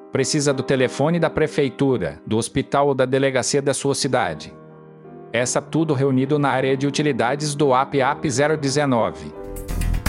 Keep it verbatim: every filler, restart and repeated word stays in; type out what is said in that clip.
Precisa do telefone da prefeitura, do hospital ou da delegacia da sua cidade. Essa tudo reunido na área de utilidades do app app zero dezenove.